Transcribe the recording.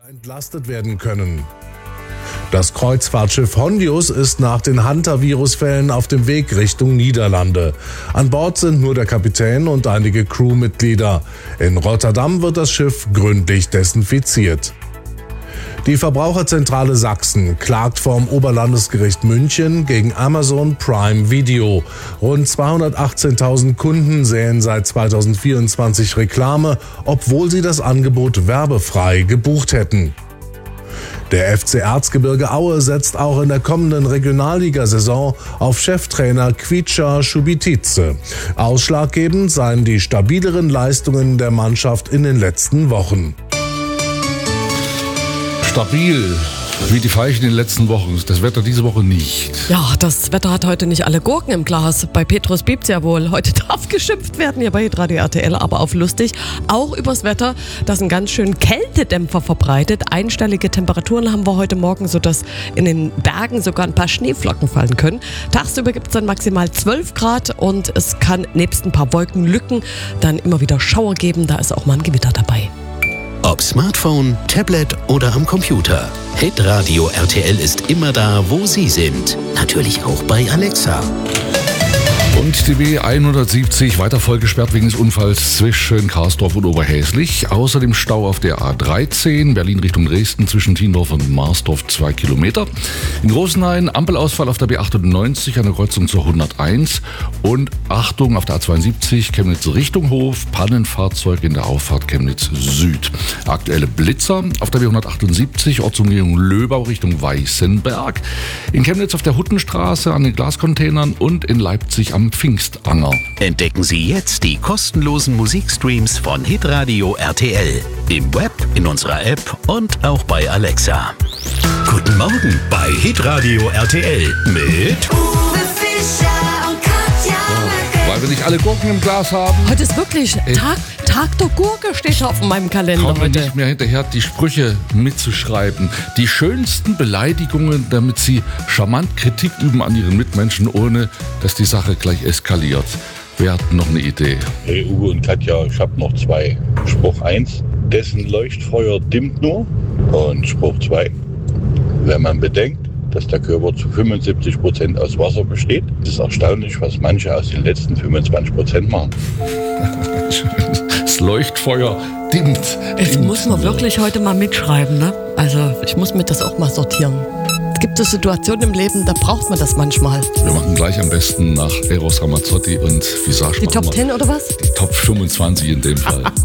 entlastet werden können. Das Kreuzfahrtschiff Hondius ist nach den Hunter-Virus-Fällen auf dem Weg Richtung Niederlande. An Bord sind nur der Kapitän und einige Crewmitglieder. In Rotterdam wird das Schiff gründlich desinfiziert. Die Verbraucherzentrale Sachsen klagt vorm Oberlandesgericht München gegen Amazon Prime Video. Rund 218.000 Kunden sähen seit 2024 Reklame, obwohl sie das Angebot werbefrei gebucht hätten. Der FC Erzgebirge Aue setzt auch in der kommenden Regionalligasaison auf Cheftrainer Kvicha Šubitice. Ausschlaggebend seien die stabileren Leistungen der Mannschaft in den letzten Wochen. Stabil, wie die Veilchen in den letzten Wochen. Das Wetter diese Woche nicht. Ja, das Wetter hat heute nicht alle Gurken im Glas. Bei Petrus piept's ja wohl. Heute darf geschimpft werden hier bei Hitradio RTL, aber auf lustig. Auch übers Wetter, das einen ganz schönen Kältedämpfer verbreitet. Einstellige Temperaturen haben wir heute Morgen, sodass in den Bergen sogar ein paar Schneeflocken fallen können. Tagsüber gibt's dann maximal 12 Grad und es kann nebst ein paar Wolkenlücken dann immer wieder Schauer geben. Da ist auch mal ein Gewitter dabei. Ob Smartphone, Tablet oder am Computer. Hitradio RTL ist immer da, wo Sie sind. Natürlich auch bei Alexa. Und die B170 weiter vollgesperrt wegen des Unfalls zwischen Karsdorf und Oberhäslich. Außerdem Stau auf der A13, Berlin Richtung Dresden zwischen Tiendorf und Marsdorf 2 Kilometer. In Rosenhain Ampelausfall auf der B98 an der Kreuzung zur 101. Und Achtung auf der A72 Chemnitz Richtung Hof, Pannenfahrzeug in der Auffahrt Chemnitz Süd. Aktuelle Blitzer auf der B178 Ortsumgehung Löbau Richtung Weißenberg. In Chemnitz auf der Huttenstraße an den Glascontainern und in Leipzig am Pfingstanger. Entdecken Sie jetzt die kostenlosen Musikstreams von Hitradio RTL. Im Web, in unserer App und auch bei Alexa. Guten Morgen bei Hitradio RTL mit Uwe Fischer und Katja Möcke. Weil wir nicht alle Gurken im Glas haben, Heute ist wirklich Tag der Gurke, steht auf meinem Kalender kommen wir heute. nicht mehr hinterher, die Sprüche mitzuschreiben. Die schönsten Beleidigungen, damit sie charmant Kritik üben an ihren Mitmenschen, ohne dass die Sache gleich eskaliert. Wer hat noch eine Idee? Hey Uwe und Katja, ich habe noch zwei. Spruch 1, dessen Leuchtfeuer dimmt nur. Und Spruch 2, wenn man bedenkt, dass der Körper zu 75% aus Wasser besteht, ist es erstaunlich, was manche aus den letzten 25% machen. Das Leuchtfeuer dimmt. Jetzt muss man wirklich heute mal mitschreiben, ne? Also ich muss mir das auch mal sortieren. Es gibt so Situationen im Leben, da braucht man das manchmal. Wir machen gleich am besten nach Eros Ramazzotti und Visage. Die Top 10 oder was? Die Top 25 in dem Fall.